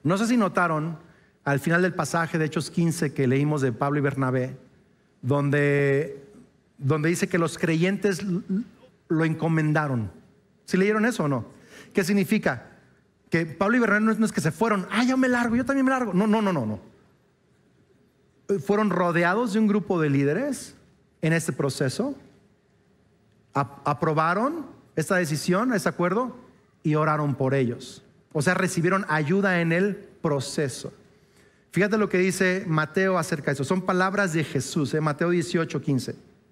No sé si notaron al final del pasaje de Hechos 15 que leímos de Pablo y Bernabé, donde dice que los creyentes lo encomendaron. ¿Sí leyeron eso o no? ¿Qué significa? Que Pablo y Bernabé no es que se fueron, yo me largo, yo también me largo. No. Fueron rodeados de un grupo de líderes en este proceso, aprobaron esta decisión, este acuerdo, y oraron por ellos. O sea, recibieron ayuda en el proceso. Fíjate lo que dice Mateo acerca de eso. Son palabras de Jesús, Mateo 18:15.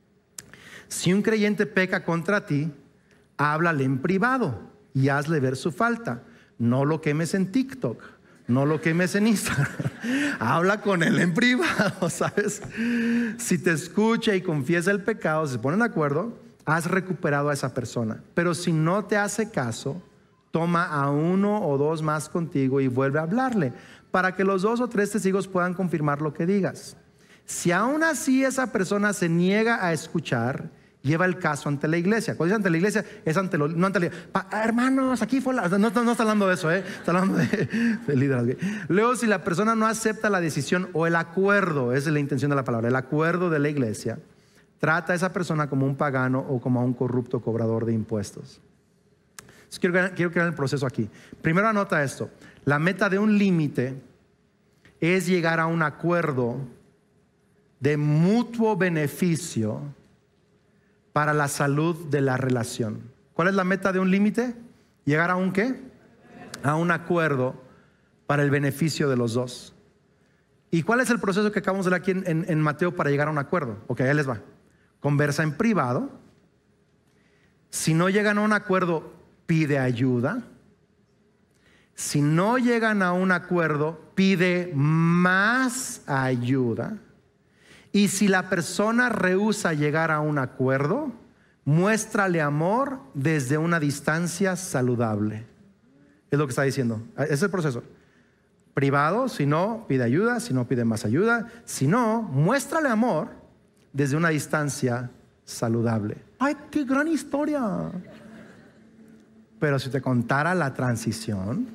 Si un creyente peca contra ti, háblale en privado y hazle ver su falta. No lo quemes en TikTok, no lo quemes en Instagram. Habla con él en privado, ¿sabes? Si te escucha y confiesa el pecado, si se ponen de acuerdo, has recuperado a esa persona. Pero si no te hace caso, toma a 1 o 2 más contigo y vuelve a hablarle, para que los 2 o 3 testigos puedan confirmar lo que digas. Si aún así esa persona se niega a escuchar, lleva el caso ante la iglesia. Cuando dice ante la iglesia, es ante no ante la iglesia. Hermanos, aquí fue no está hablando de eso, está hablando de liderazgo. Luego, si la persona no acepta la decisión o el acuerdo, esa es la intención de la palabra, el acuerdo de la iglesia, trata a esa persona como un pagano o como a un corrupto cobrador de impuestos. Entonces, quiero crear el proceso aquí. Primero anota esto. La meta de un límite es llegar a un acuerdo de mutuo beneficio para la salud de la relación. ¿Cuál es la meta de un límite? Llegar a un ¿qué? A un acuerdo para el beneficio de los dos. ¿Y cuál es el proceso que acabamos de ver aquí en Mateo para llegar a un acuerdo? Ok, ahí les va. Conversa en privado. Si no llegan a un acuerdo, pide ayuda. Si no llegan a un acuerdo, pide más ayuda. Y si la persona rehúsa llegar a un acuerdo, muéstrale amor desde una distancia saludable. Es lo que está diciendo. Ese es el proceso. Privado, si no, pide ayuda. Si no, pide más ayuda. Si no, muéstrale amor desde una distancia saludable. ¡Ay, qué gran historia! Pero si te contara la transición,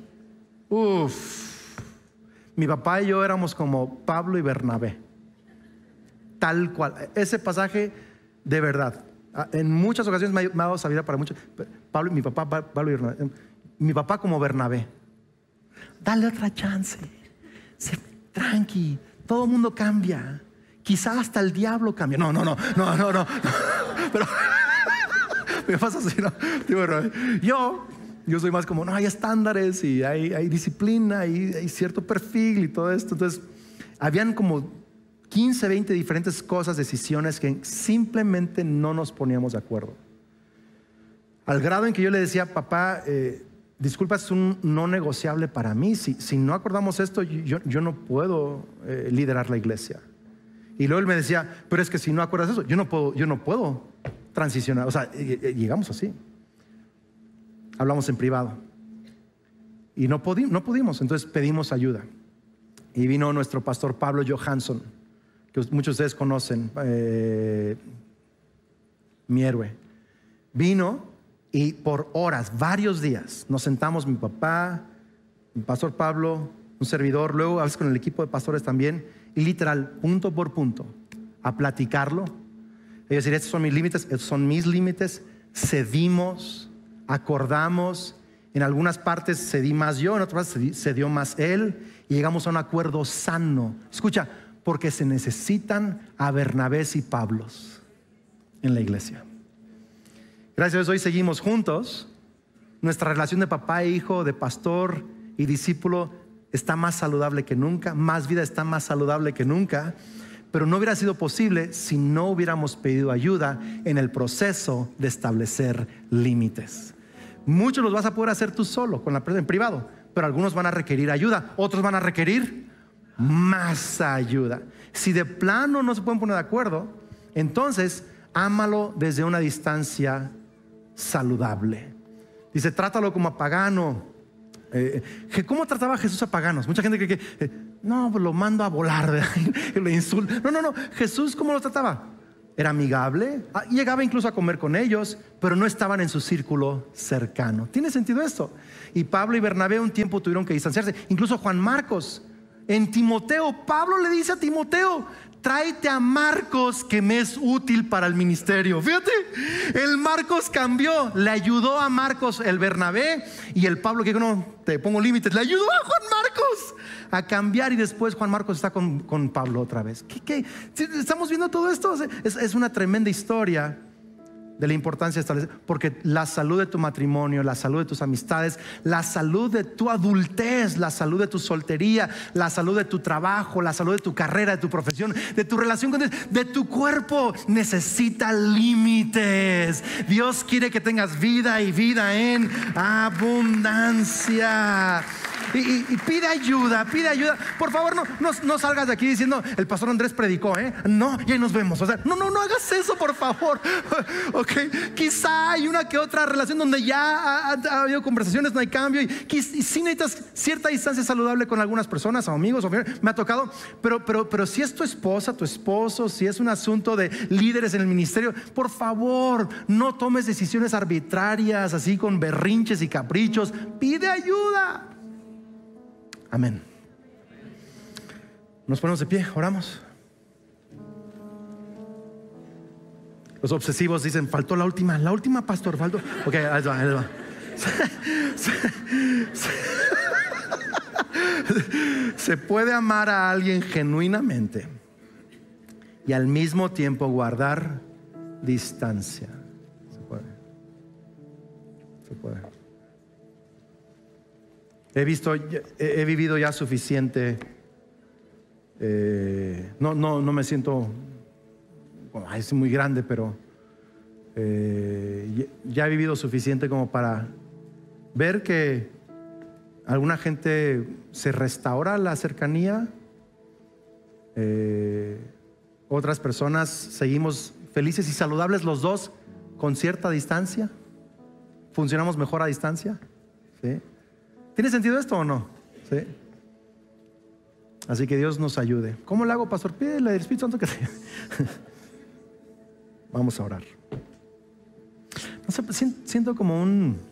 mi papá y yo éramos como Pablo y Bernabé. Tal cual. Ese pasaje, de verdad, en muchas ocasiones me ha dado sabiduría para muchos. Mi papá, Pablo y Bernabé. Mi papá como Bernabé. Dale otra chance. Sé tranqui. Todo el mundo cambia. Quizá hasta el diablo cambia. No. Pero me pasa así, ¿no? Yo soy más como, no, hay estándares y hay disciplina y hay cierto perfil y todo esto. Entonces, habían como 15, 20 diferentes cosas, decisiones que simplemente no nos poníamos de acuerdo. Al grado en que yo le decía, papá, disculpa, es un no negociable para mí. Si no acordamos esto, yo no puedo liderar la iglesia. Y luego él me decía, pero es que si no acuerdas eso, yo no puedo transicionar. O sea, llegamos así. Hablamos en privado. Y no pudimos, entonces pedimos ayuda. Y vino nuestro pastor Pablo Johansson, que muchos de ustedes conocen, mi héroe. Vino y por horas, varios días, nos sentamos mi papá, mi pastor Pablo, un servidor, luego a veces con el equipo de pastores también, y literal, punto por punto, a platicarlo. Y decir, estos son mis límites, estos son mis límites. Cedimos, acordamos. En algunas partes cedí más yo, en otras partes cedió más él, y llegamos a un acuerdo sano. Escucha, porque se necesitan a Bernabés y Pablos en la iglesia. Gracias a Dios, hoy seguimos juntos. Nuestra relación de papá e hijo, de pastor y discípulo está más saludable que nunca. Más vida está más saludable que nunca. Pero no hubiera sido posible si no hubiéramos pedido ayuda en el proceso de establecer límites. Muchos los vas a poder hacer tú solo, con la persona en privado, pero algunos van a requerir ayuda, otros van a requerir más ayuda. Si de plano no se pueden poner de acuerdo, entonces ámalo desde una distancia saludable. Dice, trátalo como a pagano. ¿Cómo trataba Jesús a paganos? Mucha gente cree que no, pues lo mando a volar, le insulta. No. Jesús, ¿cómo lo trataba? era amigable, llegaba incluso a comer con ellos, pero no estaban en su círculo cercano. ¿Tiene sentido esto? Y Pablo y Bernabé un tiempo tuvieron que distanciarse. Incluso Juan Marcos, en Timoteo, Pablo le dice a Timoteo: tráete a Marcos, que me es útil para el ministerio. Fíjate, el Marcos cambió, le ayudó a Marcos el Bernabé, y el Pablo, que no te pongo límites, le ayudó a Juan Marcos a cambiar, y después Juan Marcos está con Pablo otra vez. ¿Qué? ¿Estamos viendo todo esto? Es una tremenda historia de la importancia de establecer, porque la salud de tu matrimonio, la salud de tus amistades, la salud de tu adultez, la salud de tu soltería, la salud de tu trabajo, la salud de tu carrera, de tu profesión, de tu relación con Dios, de tu cuerpo, necesita límites. Dios quiere que tengas vida, y vida en abundancia. Y pide ayuda, pide ayuda. Por favor, no salgas de aquí diciendo: el pastor Andrés predicó, no, y ahí nos vemos. O sea, no hagas eso, por favor. Ok, quizá hay una que otra relación donde ya ha habido conversaciones, no hay cambio, y sí necesitas cierta distancia saludable con algunas personas o amigos, me ha tocado. Pero si es tu esposa, tu esposo, si es un asunto de líderes en el ministerio, por favor, no tomes decisiones arbitrarias así con berrinches y caprichos. Pide ayuda. Amén. Nos ponemos de pie, oramos. Los obsesivos dicen: faltó la última, pastor, faltó. Ok, ahí va. Se puede amar a alguien genuinamente y al mismo tiempo guardar distancia. Se puede. He vivido ya suficiente. No me siento, es muy grande, pero ya he vivido suficiente como para ver que alguna gente se restaura la cercanía, otras personas seguimos felices y saludables los dos con cierta distancia. Funcionamos mejor a distancia, ¿sí? ¿Tiene sentido esto o no? ¿Sí? Así que Dios nos ayude. ¿Cómo le hago, pastor? Pídele al Espíritu Santo que te... Vamos a orar. No sé, siento como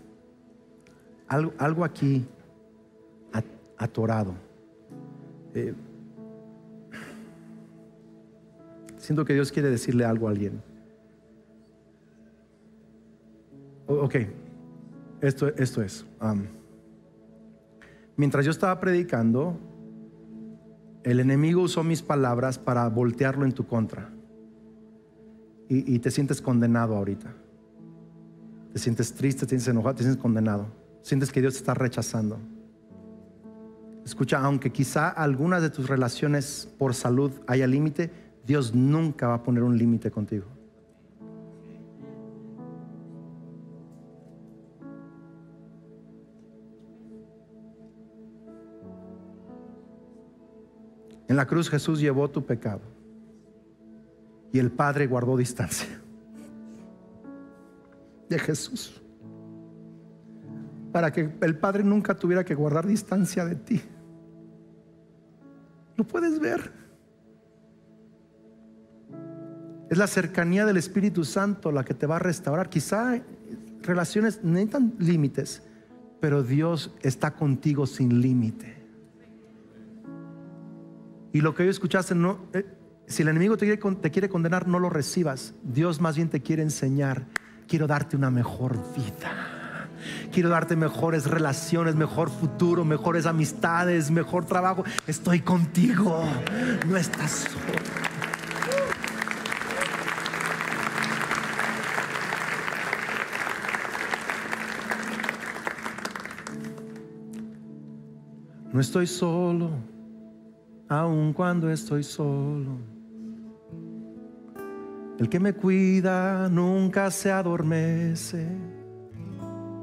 algo aquí atorado. Siento que Dios quiere decirle algo a alguien. Ok, esto es. Mientras yo estaba predicando, el enemigo usó mis palabras para voltearlo en tu contra. Y te sientes condenado ahorita. Te sientes triste, te sientes enojado, te sientes condenado. Sientes que Dios te está rechazando. Escucha, aunque quizá algunas de tus relaciones por salud haya límite, Dios nunca va a poner un límite contigo. En la cruz Jesús llevó tu pecado y el Padre guardó distancia de Jesús para que el Padre nunca tuviera que guardar distancia de ti. ¿Lo puedes ver? Es la cercanía del Espíritu Santo la que te va a restaurar. Quizá relaciones necesitan límites, pero Dios está contigo sin límite. Y lo que hoy escuchaste, si el enemigo te quiere condenar, no lo recibas. Dios más bien te quiere enseñar: quiero darte una mejor vida, quiero darte mejores relaciones, mejor futuro, mejores amistades, mejor trabajo. Estoy contigo, no estás solo. No estoy solo, aun cuando estoy solo. El que me cuida nunca se adormece.